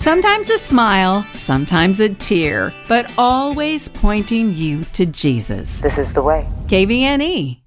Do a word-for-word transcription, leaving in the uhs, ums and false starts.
Sometimes a smile, sometimes a tear, but always pointing you to Jesus. This is the way. K V N E.